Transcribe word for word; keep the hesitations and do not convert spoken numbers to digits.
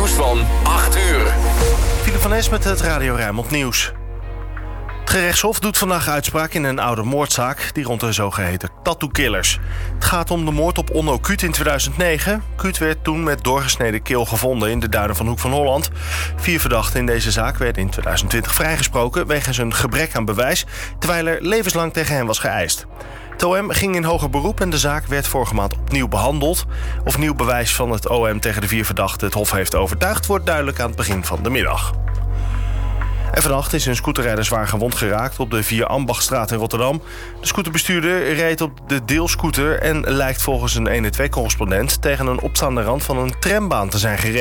nieuws van acht uur. Philip van Es met het Radio Rijnmond Nieuws. Het gerechtshof doet vandaag uitspraak in een oude moordzaak die rond de zogeheten tattoo-killers. Het gaat om de moord op Onno Kuut in tweeduizend negen. Kuut werd toen met doorgesneden keel gevonden in de duinen van Hoek van Holland. Vier verdachten in deze zaak werden in tweeduizend twintig vrijgesproken wegens een gebrek aan bewijs, terwijl er levenslang tegen hen was geëist. Het O M ging in hoger beroep en de zaak werd vorige maand opnieuw behandeld. Of nieuw bewijs van het O M tegen de vier verdachten het Hof heeft overtuigd, wordt duidelijk aan het begin van de middag. En vannacht is een scooterrijder zwaar gewond geraakt op de Vier Ambachtstraat in Rotterdam. De scooterbestuurder reed op de deelscooter en lijkt volgens een honderdtwaalf-correspondent tegen een opstaande rand van een trambaan te zijn gereden.